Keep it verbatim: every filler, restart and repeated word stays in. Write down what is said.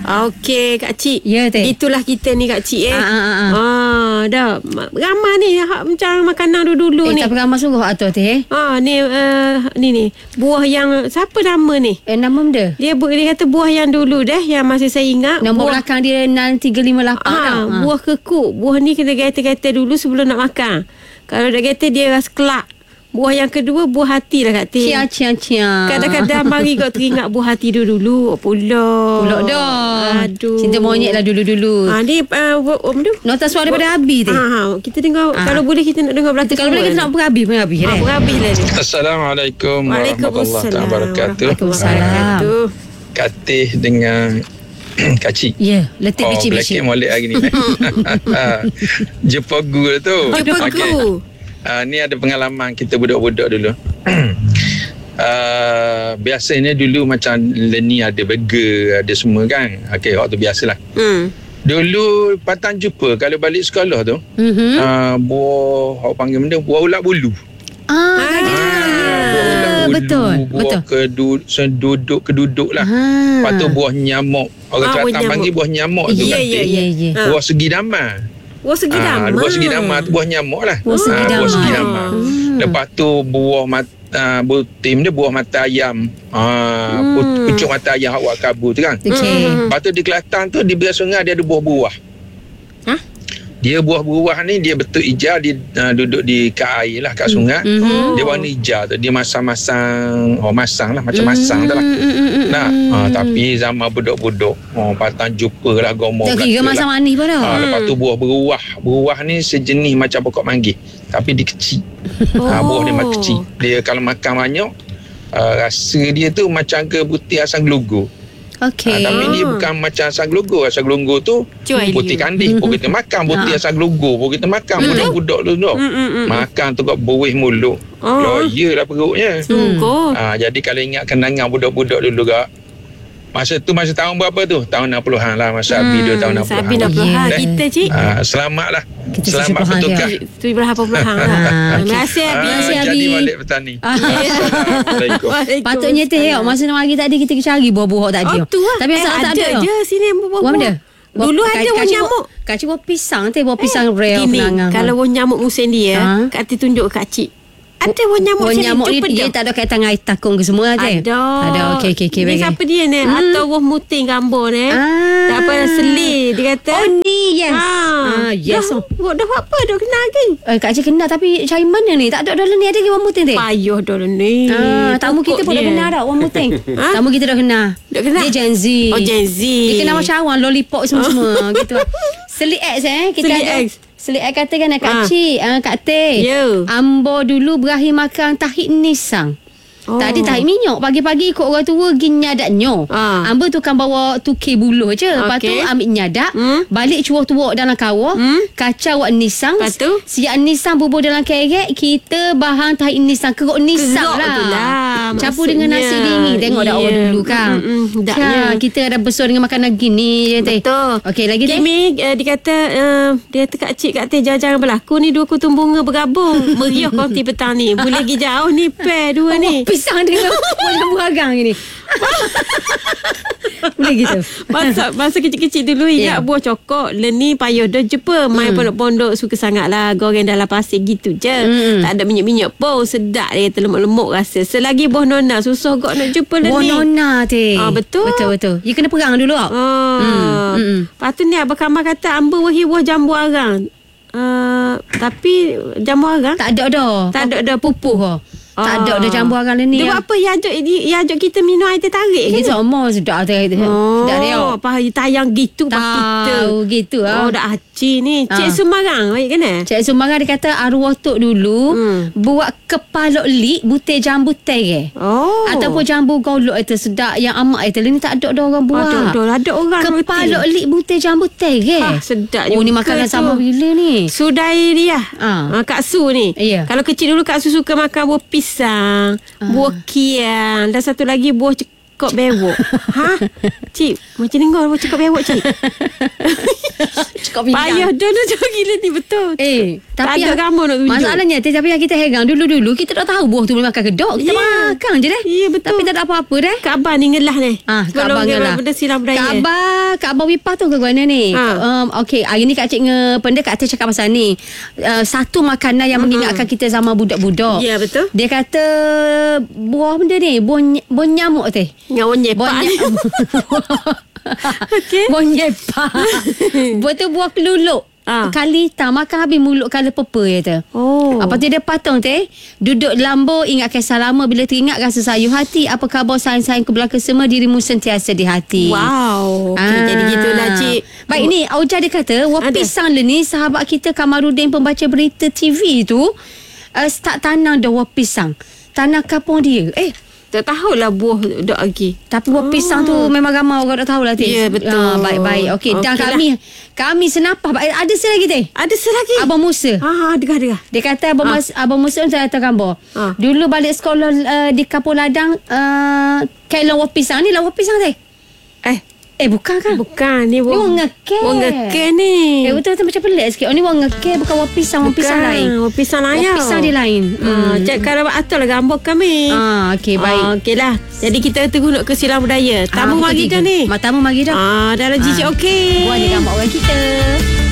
Okey Kak Cik. Ya, teh. Itulah kita ni Kak Cik eh. Ah, ah, ah. Ah, dah ramai ni hak macam makanan dulu-dulu Eh, ni. tapi ramai sungguh atau teh. Ah ni uh, ni ni buah yang siapa nama ni? Eh, nama dia? Dia bu- dia kata buah yang dulu dah yang masih saya ingat. Nombor buah, belakang dia enam tiga lima lapan. ah, tau. Ha. buah kekuk. Buah ni kena gaita-gaita dulu sebelum nak makan. Kalau dah gaita dia rasa kelak. Buah yang kedua buah hati lah Kak Tin. Cia cia cia. Kadang-kadang mari kau teringat buah hati dulu-dulu. Pulak. Pulak dah. Aduh. Cinta monyet lah dulu-dulu. Ha, ni uh, um, tu. Nota suara daripada Abi teh. Ha, ha, kita dengar Ah. kalau boleh kita nak dengar belakang. Kalau boleh kita nak berabi pun Abi. ha, eh? berabi lah ni. Assalamualaikum warahmatullahi Waalaikumsalam. wabarakatuh. Waalaikumsalam. Katih dengan Kak Cik. Ya, letik Oh, bicik-bicik. Blackhead molek hari ni. Jumpa guru tu. Jumpa Okey. guru. Uh, ni ada pengalaman kita budak-budak dulu. uh, biasanya dulu macam Leni ada burger, ada semua kan. Okey, waktu biasalah. Hmm. Dulu patang jumpa kalau balik sekolah tu, Mhm. uh, buah, awak panggil benda, buah ulat bulu. Ah, Ah, tadi. Buah betul, buah betul. keduduk, seduduk keduduk lah. Ha. Lepas tu buah nyamuk. Orang Ah, buah Kelantan nyamuk. panggil buah nyamuk tu Ya, kan. ya, ya, ya. Ha. Buah segi damar. Buah segi Ah, damar. buah segi damar tu buah nyamuk lah. Buah segi Ah, damar. Buah segi damar. Hmm. Lepas tu buah mata, buah tim dia buah mata ayam. Ah, Hmm. pucuk mata ayam awak kabur tu kan. Okey. Hmm. Lepas tu di Kelantan tu di belah sungai dia ada buah-buah. Hah? Dia buah-buah ni dia betul hijau, dia uh, duduk di kat air lah kat sungai. Mhm. Dia warna hijau tu. Dia masang-masang. Oh masang lah. Macam masang tu lah. Mm-mm. Nah, ah, tapi zaman budak-budak, oh, patang jumpa lah gomo. Tak kira masa manis pun dah. Ah, lepas tu buah beruah. Beruah ni sejenis macam pokok manggis. Tapi dia kecil. Oh. Ah, buah dia memang kecil. Dia kalau makan banyak, ah, rasa dia tu macam ke putih asam gelugur. Okey. Ah, tapi dia bukan macam asam gelugur. Asam gelugur tu Cuai putih dia. kandis pun kita makan. Putih asam gelugur pun kita makan. Budak-budak tu tu. Hmm, hmm, hmm. Makan tu kat berwih mulut. Oh. Loya lah perutnya. Sungguh. Ah, jadi kalau ingat kenangan budak-budak dulu kak, masa tu masa tahun berapa tu? Tahun enam puluhan lah. Masa Abi dua tahun enam puluhan. Sabi enam puluhan. Eh, Kita Cik ah, selamat lah. Kita Selamat tujuh puluhan bertukar. dia. tujuh belas lapan puluhan lah. Ah, Terima kasih Abi. Terima kasih, Ah, Abi. jadi balik petani. Assalamualaikum. Patutnya teh tengok masa nak mari tadi kita cari buah-buah tadi. Oh tu lah. Tapi eh, masalah tak ada ada. je sini buah-buah. Buah mana? Dulu ada buah nyamuk. Kaci buah pisang teh, buah pisang rare Gini, penangang. kalau buah nyamuk musim dia, Ha? Kak Ati tunjuk Kak Cik. Ada buah nyamuk buah sini. nyamuk ni Cuba dia dia. tak ada kaitan dengan air takung ke semua teh. Ada. Ada. Okey okey okey. Ni baik. siapa dia ni? Atau buah muting gambar ni. Ah. Tak apa selir dia kata. Oh ni yes. Ah, Ah, yes. Dah, buat dah buat apa? Dah kenal lagi. Eh, Kak Cik kenal tapi cari mana ni? Tak ada dalam ni ada ke orang muting teh? Payuh dah lah ni. Ah, tamu Pokok kita pun dah dia. kenal dah orang muting. Ha? Tamu kita dah kenal. Dah kenal? Dia Gen Z. Oh, Gen Z. Dia kenal macam awang lollipop semua-semua gitu. Selik X eh kita Selik ada. X. Selik X kata kan Kak Ah. Cik, ah, Kak Teh. Ya. Ambo dulu berakhir makan tahit nisang. Oh. Tadi tahit minyak. Pagi-pagi ikut orang tua pergi nyadak nyo. Ah. Ambo tukang bawa tuki buluh je. Lepas tu Okey. ambil nyadak. Hmm. Balik cuak-tuak dalam kawah. Hmm. Kacau wak nisang. Lepas tu? Siap nisang bubur dalam kerek. Kita bahang tahit nisang. Keruk nisang Keruk lah. tu lah, Campur dengan nasi maksudnya. dingin. Tengok dah Ya. orang dulu kan. Mm, mm, mm, daknya. Ya, kita dah besar dengan makanan gini je teh. Betul. Okey lagi teh. Kimi uh, dia kata uh, dia kata Kak Cik Kak Teh jangan berlaku ni dua kutub bunga bergabung. Meriah konti petang ni. Boleh pergi jauh ni pair dua ni. Oh, pisang dengan warna buagang gini. Boleh gitu. Masa masa kecil-kecil dulu ingat Ya. buah cokok. Leni payah dah jumpa. Main pondok-pondok suka sangat lah. Goreng dalam pasir gitu je. Hmm. Tak ada minyak-minyak pun. Sedap dia kata lemuk-lemuk rasa. Selagi buah nona susah kau nak jumpa Leni. Buah nona teh. Ah, betul. Betul betul. You kena perang dulu tau. Ah. Hmm, hmm. Lepas tu ni Abang Kamal kata Amba wahi buah jambu arang. Uh, tapi jambu arang Tak ada dah. tak ada dah pupuh. Oh. Tak ada dah jambu arang ni. Dia buat apa? Yang ajak, yang ajak kita minum air teh tarik Ini ke? sama sedap teh. Oh, Sedap dia. apa tayang gitu pas kita. Tahu gitu ah. Oh, dah aci ni. Cik Ah. Semarang baik kan eh? Cik Sumbangan dia kata arwah tok dulu Hmm. buat kepalok lik butir jambu teh. Oh. Ataupun jambu golok itu sedap yang amat itu. Ini tak ada dah orang buat. Ada, ada, ada orang Kepalok roti. lik butir jambu teh ke? Ah, sedap Oh ni juga makanan tu. sama bila ni? Sudai dia. Ah. Ah, Kak Su ni. Ya. Kalau kecil dulu Kak Su suka makan buah pisang, Ah. buah kiang dan satu lagi buah cekok bewok. ha? Cik, macam ni kau buah cekok bewok cik. Cukup pinggang. Payah dah nak jauh gila ni betul. Eh, tapi tak ada gambar nak tunjuk. masalahnya tapi yang kita heran dulu-dulu kita tak tahu buah tu boleh makan kedok. Kita Ya. makan je deh. Ya, betul. Tapi tak ada apa-apa deh. Kak Abah ni ngelah ni. Ah, Kak Sebelum Abah dia ngelah. benda silam budaya. Kak Abah, Kak Abah Wipah tu ke mana ni? Ha. Um, Okey, hari ni Kak Cik ngependa Kak Ati cakap pasal ni. Uh, satu makanan yang mengingatkan kita zaman budak-budak. Ya, betul. Dia kata buah benda ni, buah, ny- buah nyamuk teh. Ngawan nyepak. Buah ny- Okey. Buah nyepak. Buah tu buah keluluk. Ah. Kali hitam makan habis mulut colour purple je tu. Oh. Apa tu dia patung teh. Duduk lambo ingat kisah lama bila teringat rasa sayuh hati. Apa khabar sayang-sayangku belaka semua dirimu sentiasa di hati. Wow. Okey, Ah. jadi gitulah cik. Baik ni Auja dia kata wah Ada. pisang le ni sahabat kita Kamarudin pembaca berita T V tu uh, start tanam dah wah pisang. Tanah kampung dia. Eh Tak tahulah buah dok lagi. tapi buah pisang tu memang ramai orang tak tahulah Tis. Ya, betul. Ah, baik-baik. Okey, dan Okey lah. kami kami senapah. Baik, ada selagi teh. Ada selagi. Abang Musa. Ah, dengar dengar. Dia kata Abang, Ah. Mas, Abang Musa tu datang gambar. Ah. Dulu balik sekolah uh, di Kampung Ladang uh, kain lawar pisang ni lawar pisang teh. Eh, Eh bukan kan? bukan ni Ni buah. wang ngekeh. Wang ngekeh ni. Eh betul-betul macam pelik sikit. Oh ni wang ngekeh bukan wang pisang, wang pisang lain. Wang pisang lain. Wang pisang dia lain. Ah, cak kalau atur lah gambar kami. Ah, okey baik. Ah, okeylah. Jadi kita tunggu nak ke silam budaya. Tamu Ah, mari betul dah juga. ni. Mak tamu mari dah. Ah, dah lah jijik Ah. okey. Buat dia gambar orang kita.